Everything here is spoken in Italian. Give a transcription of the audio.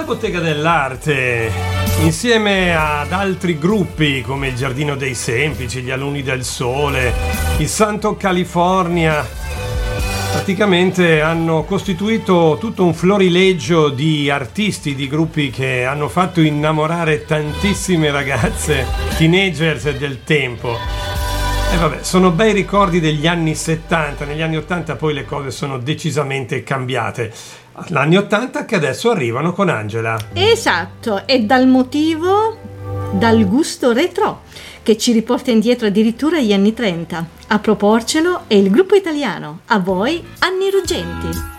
Bottega dell'Arte, insieme ad altri gruppi come il Giardino dei Semplici, gli Alunni del Sole, il Santo California, praticamente hanno costituito tutto un florileggio di artisti, di gruppi che hanno fatto innamorare tantissime ragazze, teenagers del tempo. E vabbè, sono bei ricordi degli anni 70, negli anni 80 poi le cose sono decisamente cambiate. Anni 80 che adesso arrivano con Angela. Esatto, e dal gusto retro, che ci riporta indietro addirittura agli anni 30. A proporcelo è il gruppo italiano. A voi, Anni Ruggenti.